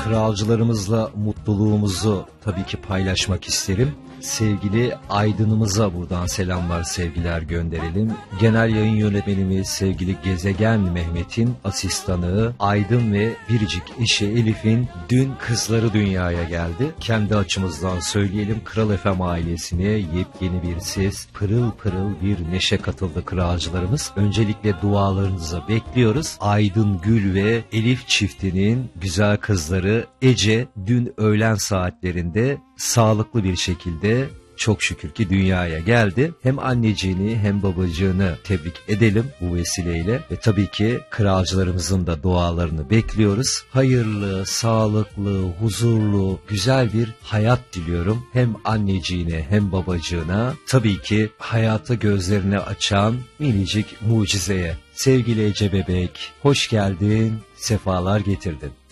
kralcılarımızla mutluluğumuzu tabii ki paylaşmak isterim. Sevgili Aydın'ımıza buradan selamlar, sevgiler gönderelim. Genel yayın yönetmenimiz sevgili Gezegen Mehmet'in asistanı Aydın ve biricik eşi Elif'in dün kızları dünyaya geldi. Kendi açımızdan söyleyelim, Kral FM ailesine yepyeni bir ses, pırıl pırıl bir neşe katıldı kralcılarımız. Öncelikle dualarınızı bekliyoruz. Aydın Gül ve Elif çiftinin güzel kızları Ece dün öğlen saatlerinde sağlıklı bir şekilde çok şükür ki dünyaya geldi. Hem anneciğini hem babacığını tebrik edelim bu vesileyle ve tabii ki kralcılarımızın da dualarını bekliyoruz. Hayırlı, sağlıklı, huzurlu, güzel bir hayat diliyorum. Hem anneciğine hem babacığına, tabii ki hayata gözlerini açan minicik mucizeye. Sevgili Ece bebek, hoş geldin, sefalar getirdin.